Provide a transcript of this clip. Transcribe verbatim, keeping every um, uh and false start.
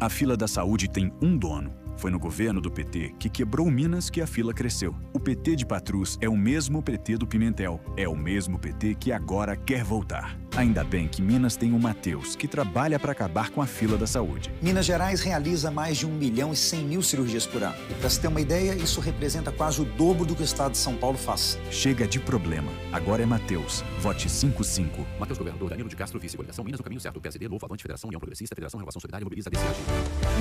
A fila da saúde tem um dono. Foi no governo do P T que quebrou Minas que a fila cresceu. O P T de Patrus é o mesmo P T do Pimentel. É o mesmo P T que agora quer voltar. Ainda bem que Minas tem o Matheus, que trabalha para acabar com a fila da saúde. Minas Gerais realiza mais de um milhão e cem mil cirurgias por ano. Para se ter uma ideia, isso representa quase o dobro do que o estado de São Paulo faz. Chega de problema. Agora é Matheus. Vote cinco cinco. Matheus Governador, Danilo de Castro, vice, coligação Minas no caminho certo. P S D, Novo, Avante, Federação União Progressista, Federação Renovação Solidária, mobiliza D C A G.